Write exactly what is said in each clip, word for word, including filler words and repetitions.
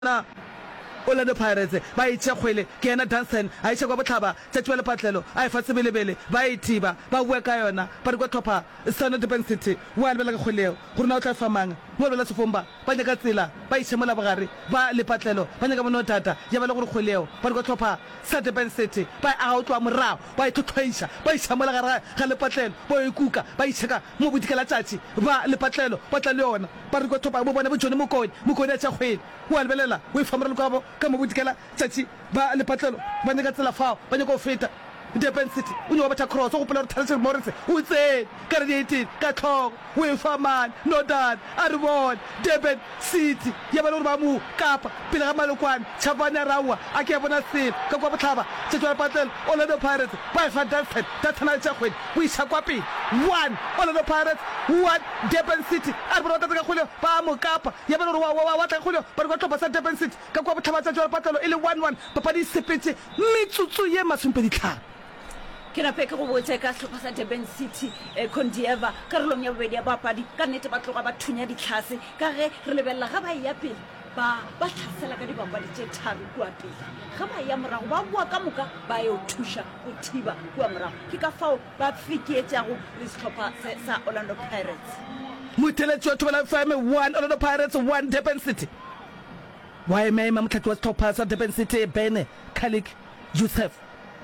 na Orlando Pirates ba itse khwele ke yena Danson a itse kwa botlhaba tsetwe le patlelo a ifa sebelebele ba ithiba ba bua ka yona ba go thopa Standard Defence City wa lebela ka khweleo go rena o tla famang mo lebela sefomba ba nyaka tsela ba itshemela bagare ba le patlelo ba nyaka bono tata ya ba le go khweleo ba go thopa Standard Defence City ba a go twa morao ba ithothoisha ba itshemela gara ga le patlelo ba ikuka ba itsheka mo bodikela tsatsi ba le patlelo ba tla le yona ba re go thopa bo bona bo jone mo kone mo kone tsa khwele wa lebelela o ifamela go ka mo bodikela tsatsi ba le patlelo ba nyaka tsela fao ba nyaka go feta Defence City o nyo ba tha cross go pela Thalese Morris o tse ka re eighteen ka tlhong we faman no dad aribon Defence City ya ba le ba mu kapa pele ga malokwane Chavana Rawa a ke bona sele ka kwa botlhaba tsetwa patlelo Orlando Pirates ba fantastic dathana tsa khwedi o isa kwa pele one Orlando Pirates one Defence City a bona tata ka khole ba mo kapa ya ba le wa wa tla khole ba go tlopa sa Defence City ka kwa botlhaba tsa patlelo ile one one papa di sepetse mitsutsu ye masumpe ditlha ke ra peka go botse ka tlhopha sa Durban City eh, Condieva karolong ya bobedi ya bapadi ka nnete ba tloga ba thunya ditlhase ka ge re lebella ga ba ya pele ba ba tlhasela ka dibapadi tse tharo kwa pele ga ba ya morago ba bua ka moka ba yo thusha go thiba kwa morago ke ka fao ba fikietsago le setlhopha sa Orlando Pirates motheletsi wa thobela fame one Orlando Pirates one Durban City wa eme ma motlhatsi wa setlhopha sa Durban City Bene Khalik Yusuf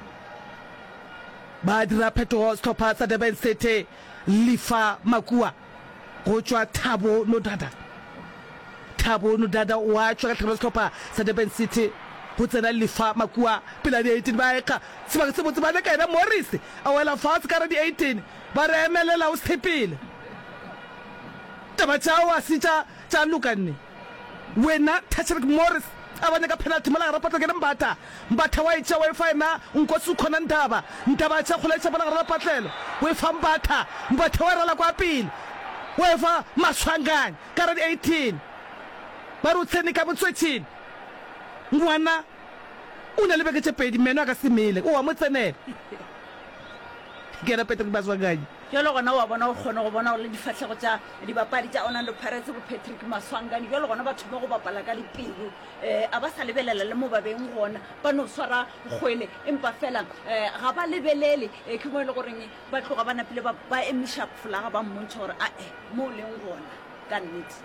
ba dira phetogo setlhopha sa Durban City Lifa Makua go tswa Thabo no dada Thabo no dada wa tswa ka setlhopha sa Durban City go tsena Lifa Makua pela di eighteen ba eka sebaka se botse ba le ka ena Morris a wela fast ka re di eighteen ba re emelela o stepile taba tsawa sitsa tsa lukane wena Patrick Morris abanye ka penalty mala ra patla ke mbata mbatha wa itse wa fina nkosi khona ndaba ndaba tsa khola tsa bana ra patlelo we fa mbatha mbatha wa rala kwa pele we fa maswangane ka re eighteen ba ru tsene ka botswetshini ngwana o ne le beke tse pedi meno ka semele o wa mo tsenela ke ra Patrick Maswangane jalo gona wa bona o kgona go bona le difatlhego tsa dibapadi tsa Orlando Pirates go Patrick Maswangane jalo gona batho ba go bapala ka dipelo eh a ba sa lebelela le mo babeng gona ba no swara kgwele empa fela eh ga ba lebelele e ke mo le goreng ba tloga bana pele ba ba emisha flaga ba mmontsha gore a eh mo leng gona ka nnete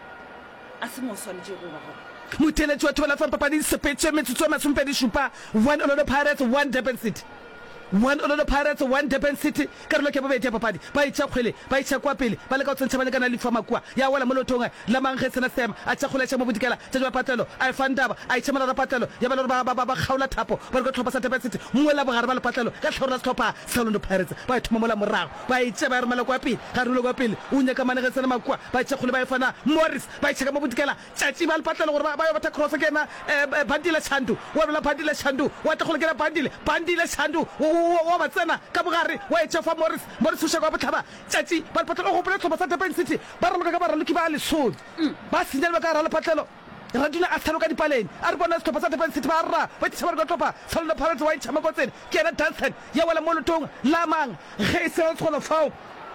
a se mo swantse go ba go motheletsi wa thola fa papadi sepetse metsotso ma sompedi shupa one Orlando Pirates one Durban City one Orlando Pirates one Durban City ka re lo ke bobedi ya papadi ba itse kgwele ba itse kwa pele ba le ka tsentsa ba le kana Lifa Makua ya wala mo lotonga la mangge sena sema a tsa kgole tsa mo bodikela tsa ba patlelo a fandaba a itse mala ra patlelo ya ba le ba ba ba khaula thapo ba go tlhopa sa Durban City mo la bogare ba le patlelo ka tlhora se tlhopa sa Orlando Pirates ba ithoma mola morago ba itse ba re mala kwa pele ga re lo kwa pele o nya ka manege sena Makua ba itse kgole ba ifana Morris ba itse ka mo bodikela tsatsi ba le patlelo gore ba yo batla cross kena bandile Shandu wa la bandile Shandu wa tla kgole kena bandile bandile Shandu wa ba tsena ka bogare wa itse fa Morris Morris usha kwa botlhaba tsatsi ba patlelo go pele tlhopa sa Durban City ba re ka ba re loki ba le sodi ba sinyela ba ka ra le patlelo raduna a tsalo ka dipaleng a re bona setlhopha sa Durban City ba rra ba tshaba go tlhopa Orlando Pirates wa itse makotsene ke ena Danson ya wala mo lotong la mang ge se o tsholo fao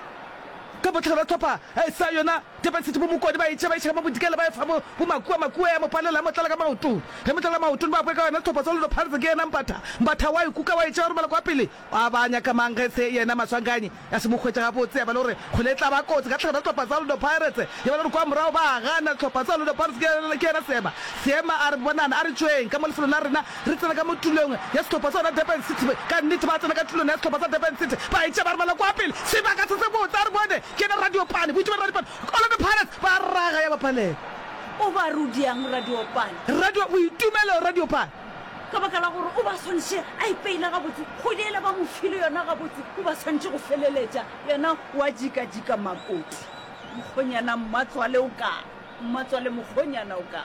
ka botlhaba tlhopa e sa yona Durban City bo mokodi ba itse ba itse ba bodikela ba fa bo Makua Makua ya mo palela mo tla ka maoto ge mo tla maoto ba bua ka yona tlhopa sa Orlando Pirates ke ena mpatha mbatha wa ikuka wa itse gore mala kwa pele a banya ka mangge se yena Maswangane ya se mo khwetsa ga botse ba le gore khole tla ba kotsi ka tlhopa tlhopa sa Orlando Pirates ya ba le kwa morao ba gana tlhopa sa Orlando Pirates ke ena sema sema a re bonana a re tsweng ka mo lefelo la rena re tsena ka mo tulong ya tlhopa sa Durban City ka nnete ba tsena ka tulong ya tlhopa sa Durban City ba itse ba re mala kwa pele se ba ka se se botse a re bone ke na radio pane bo itse ba radio pane Orlando Pirates ba raga ya bapale o ba rudiang radio pane radio o itumela radio pane ka baka la gore o ba sontshe a ipeila ga botse go diela ba mo file yona ga botse o ba sontshe go feleletsa yena wa jika jika makoti mogonyana mmatswale o ka mmatswale mogonyana o ka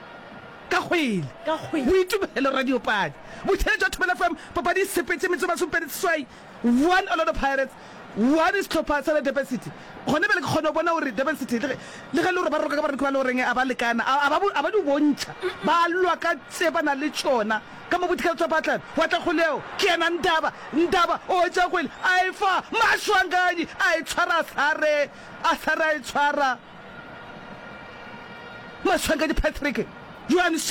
ka khwele ka khwele o itumela radio pane botheletsa thobela fam papa di sepetse metso ba sompedi swai one Orlando Pirates one is Clopas sa Durban City gone be le khona bona hore Durban City le le ga le hore ba roka ka ba re kwa le hore a ba lekana a ba a ba di bontsha ba lwa ka tsebana le tsona ka mo botikela tsa batla wa tla kholeo ke ena ndaba ndaba o tsa kwele a ifa Maswangane a itshwara sare a sara itshwara Maswangane Patrick you understand